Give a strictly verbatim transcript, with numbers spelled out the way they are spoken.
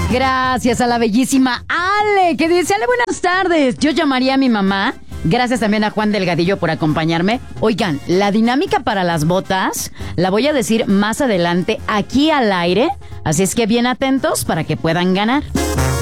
Gracias a la bellísima Ale, que dice: Ale, buenas tardes. Yo llamaría a mi mamá. Gracias también a Juan Delgadillo por acompañarme. Oigan, la dinámica para las botas la voy a decir más adelante aquí al aire. Así es que bien atentos para que puedan ganar.